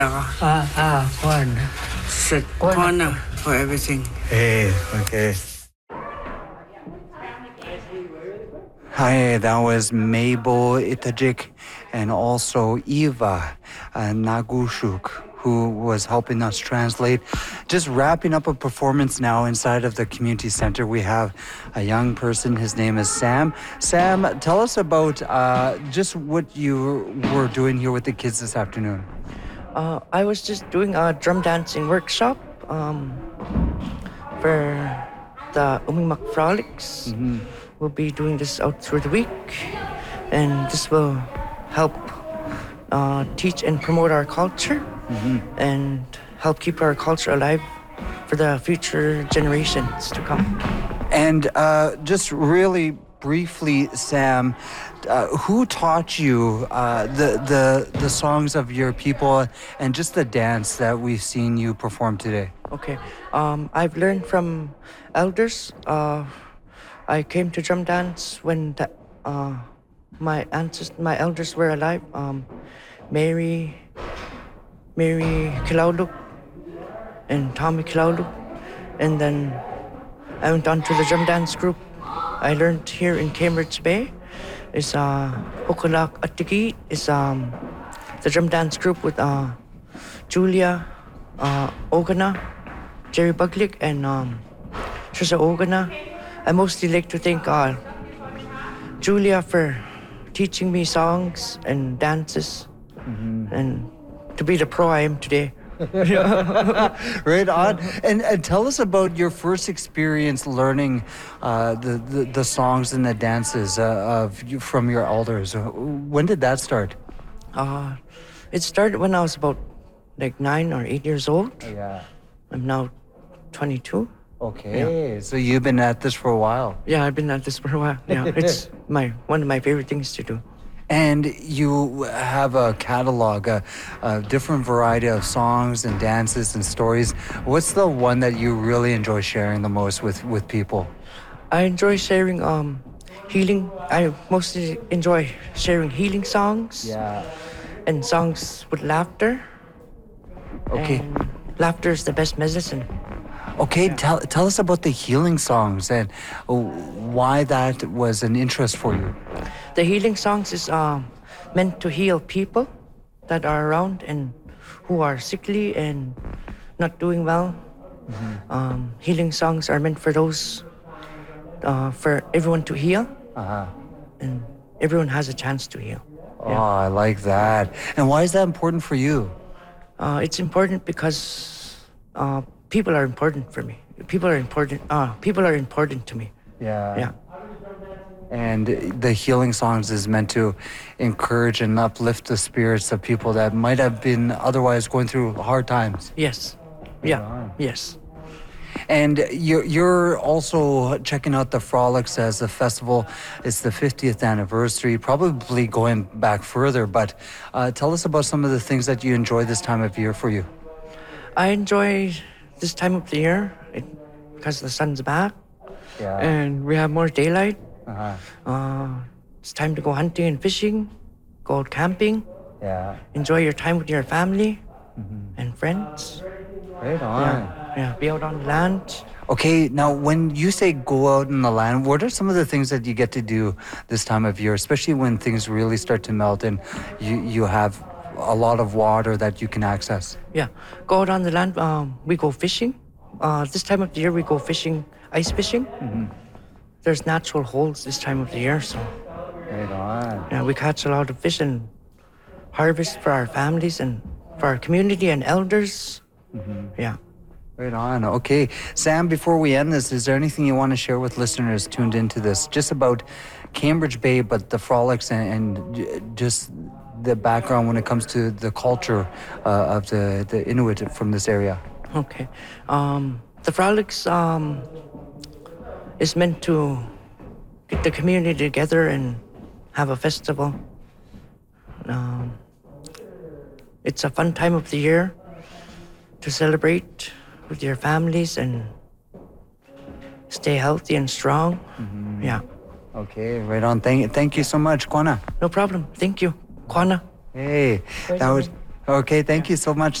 Juan. Said Juana for everything. Hey, okay. Hi, that was Mabel Itajik and also Eva Nagushuk, who was helping us translate. Just wrapping up a performance now inside of the community center. We have a young person. His name is Sam. Sam, tell us about just what you were doing here with the kids this afternoon. I was just doing a drum dancing workshop for the Umimak Frolics. Mm-hmm. We'll be doing this out through the week, and this will help teach and promote our culture and help keep our culture alive for the future generations to come. And just really briefly, Sam, who taught you the songs of your people and just the dance that we've seen you perform today? Okay, I've learned from elders. I came to drum dance when my elders were alive. Mary Kilauluk and Tommy Kilauluk, and then I went on to the drum dance group. I learned here in Cambridge Bay. It's Hukulak Atiki. It's the drum dance group with Julia Ogana, Jerry Buglik, and Trisha Ogana. I mostly like to thank Julia for teaching me songs and dances and to be the pro I am today. Right on. And tell us about your first experience learning the songs and the dances from your elders. When did that start? It started when I was about 9 or 8 years old. Yeah. I'm now 22. Okay, so you've been at this for a while. Yeah, I've been at this for a while. Yeah, it's one of my favorite things to do. And you have a catalog, a different variety of songs and dances and stories. What's the one that you really enjoy sharing the most with people? I enjoy sharing healing. I mostly enjoy sharing healing songs. Yeah. And songs with laughter. Okay. And laughter is the best medicine. Okay, tell us about the healing songs and why that was an interest for you. The healing songs is meant to heal people that are around and who are sickly and not doing well. Healing songs are meant for those, for everyone to heal. And everyone has a chance to heal. Oh, I like that. And why is that important for you? It's important because people are important for me. People are important to me. Yeah. And the healing songs is meant to encourage and uplift the spirits of people that might have been otherwise going through hard times. Yes. Yeah. Yes. And you're also checking out the Frolics as a festival. It's the 50th anniversary, probably going back further. But tell us about some of the things that you enjoy this time of year for you. I enjoy this time of the year because the sun's back and we have more daylight. It's time to go hunting and fishing, go out camping, enjoy your time with your family and friends. Right on. Yeah, be out on the land. Okay, now when you say go out in the land, what are some of the things that you get to do this time of year, especially when things really start to melt and you have a lot of water that you can access? Yeah, go out on the land. We go fishing. This time of the year, we go fishing, ice fishing. There's natural holes this time of the year, so. Right on. Yeah, we catch a lot of fish and harvest for our families and for our community and elders. Yeah. Right on. Okay. Sam, before we end this, is there anything you want to share with listeners tuned into this, just about Cambridge Bay, but the Frolics and just the background when it comes to the culture of the Inuit from this area? Okay. The Frolics is meant to get the community together and have a festival. It's a fun time of the year to celebrate with your families and stay healthy and strong. Yeah. Okay, right on. Thank you so much, Kwana. No problem. Thank you. Kwana. Hey, that was Okay, thank you so much.